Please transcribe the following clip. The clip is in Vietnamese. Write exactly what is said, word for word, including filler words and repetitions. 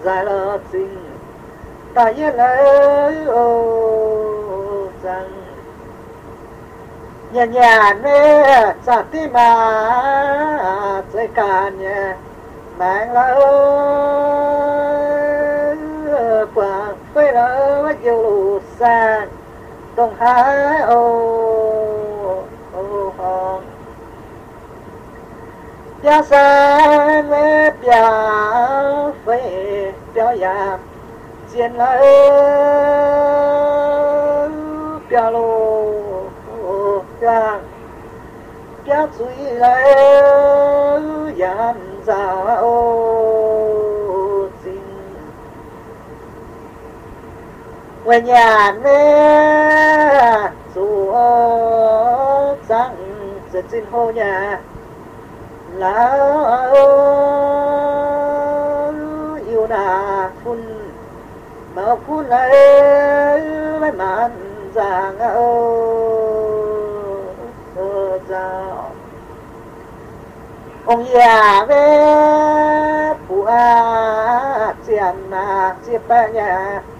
dài lỡ tình ta yên lấy ô rằng nhà nhà nè sa tí mà chơi cả nhà mang lỡ quảng quay lỡ yêu lù sang đông hái ô ô hòn gia sa mê bia phê béo yam chiến lỡ béo lô béo béo chui lỡ yam ra ô chính về nhà nè dù rằng rất xin hô nhà là yêu nà phun mà phun lấy lấy màn giang ơ giao ông già về phụ à chiên à chiên ba nhà